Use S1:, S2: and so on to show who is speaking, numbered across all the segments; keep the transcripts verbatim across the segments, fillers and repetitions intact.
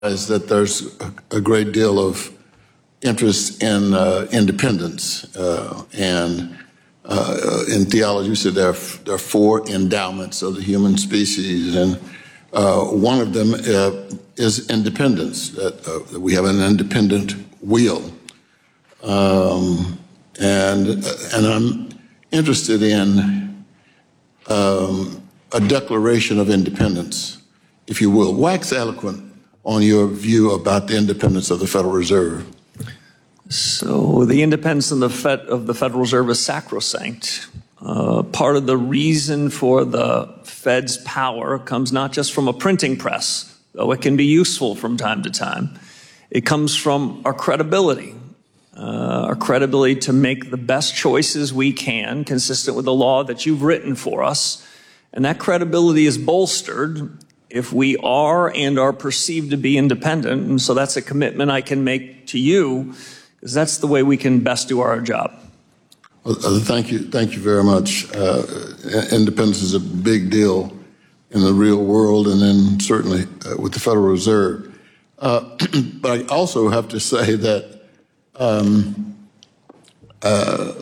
S1: is that there's a, a great deal of interest in uh, independence. Uh, and uh, in theology, you said there are, there are four endowments of the human species, and uh, one of them uh, is independence, that, uh, that we have an independent will. Um, and, and I'm interested in um, a declaration of independence, if you will. Wax eloquent on your view about the independence of the Federal Reserve.
S2: So the independence of the, Fed, of the Federal Reserve is sacrosanct. Uh, part of the reason for the Fed's power comes not just from a printing press, though it can be useful from time to time. It comes from our credibility, uh, our credibility to make the best choices we can, consistent with the law that you've written for us. And that credibility is bolstered if we are and are perceived to be independent. And so that's a commitment I can make to you, because that's the way we can best do our job.
S1: Well, uh, thank you. Thank you very much. Uh, independence is a big deal in the real world, and then certainly uh, with the Federal Reserve. Uh, but I also have to say that um, uh,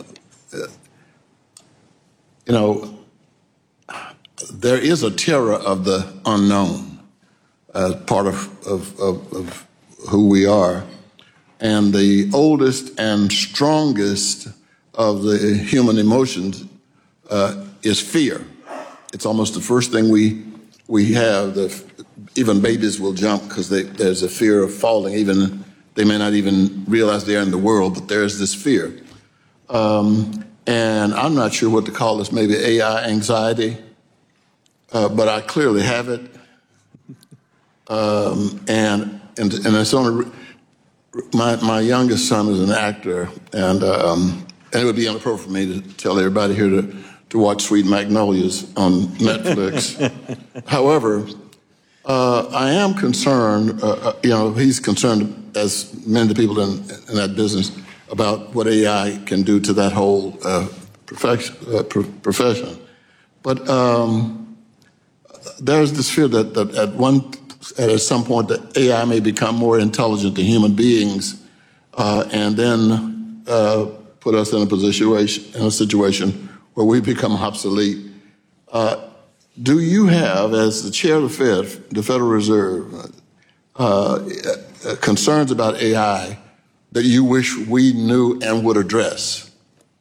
S1: you know, there is a terror of the unknown as part of, of, of, of who we are. And the oldest and strongest of the human emotions uh, is fear. It's almost the first thing we, we have. The, even babies will jump because there's a fear of falling. Even they may not even realize they're in the world, but there's this fear. Um, and I'm not sure what to call this, maybe A I anxiety. Uh, but I clearly have it, um, and, and and it's only my my youngest son is an actor, and um, and it would be inappropriate for me to tell everybody here to to watch Sweet Magnolias on Netflix. However, uh, I am concerned. Uh, you know, he's concerned, as many of the people in in that business, about what A I can do to that whole uh, profession. Uh, pro profession, but. Um, There's this fear that, that at one, at some point, that A I may become more intelligent than human beings, uh, and then uh, put us in a position, in a situation where we become obsolete. Uh, do you have, as the chair of the Fed, the Federal Reserve, uh, uh, concerns about A I that you wish we knew and would address?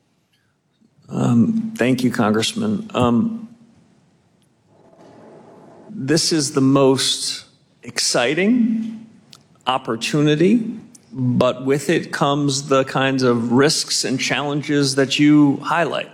S2: Um, thank you, Congressman. Um, This is the most exciting opportunity, but with it comes the kinds of risks and challenges that you highlight.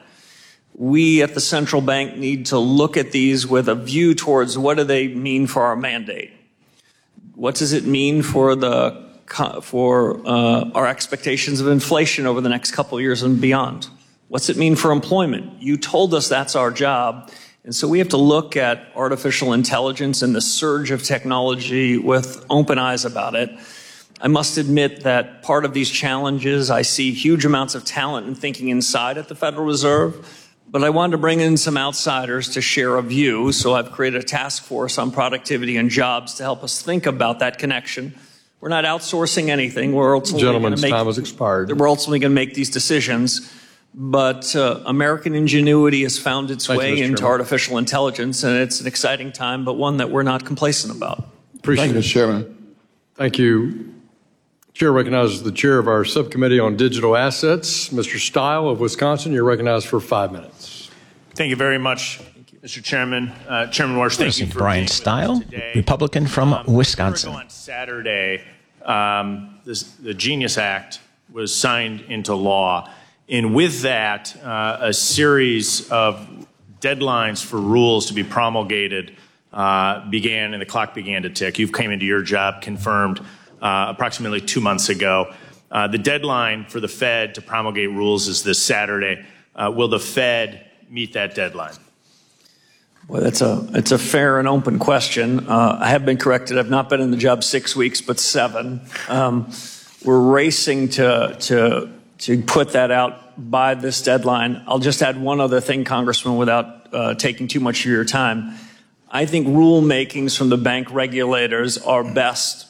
S2: We at the central bank need to look at these with a view towards what do they mean for our mandate? What does it mean for the for uh, our expectations of inflation over the next couple of years and beyond? What's it mean for employment? You told us that's our job. And so we have to look at artificial intelligence and the surge of technology with open eyes about it. I must admit that part of these challenges, I see huge amounts of talent and thinking inside at the Federal Reserve, but I wanted to bring in some outsiders to share a view. So I've created a task force on productivity and jobs to help us think about that connection. We're not outsourcing anything. We're ultimately
S3: Gentleman's
S2: make,
S3: time has expired.
S2: We're ultimately going to make these decisions. But uh, American ingenuity has found its
S3: Thank
S2: way
S3: you, Mister
S2: into
S3: Chairman.
S2: artificial intelligence, and it's an exciting time, but one that we're not complacent about.
S3: Appreciate
S1: Thank you,
S3: it.
S1: Mister Chairman.
S3: Thank you. Chair recognizes the chair of our subcommittee on digital assets, Mister Stile of Wisconsin. You're recognized for five minutes.
S4: Thank you very much, Mister Chairman. Uh, Chairman Warsh, thank you for
S5: Brian
S4: being
S5: Stile,
S4: with us today.
S5: Republican from
S4: um,
S5: Wisconsin.
S4: On Saturday, um, this, the Genius Act was signed into law. And with that, uh, a series of deadlines for rules to be promulgated uh, began, and the clock began to tick. You came into your job confirmed uh, approximately two months ago. Uh, the deadline for the Fed to promulgate rules is this Saturday. Uh, will the Fed meet that deadline?
S2: Well, that's a, it's a fair and open question. Uh, I have been corrected. I've not been in the job six weeks, but seven. Um, we're racing to, to, to put that out by this deadline. I'll just add one other thing, Congressman, without uh, taking too much of your time. I think rulemakings from the bank regulators are best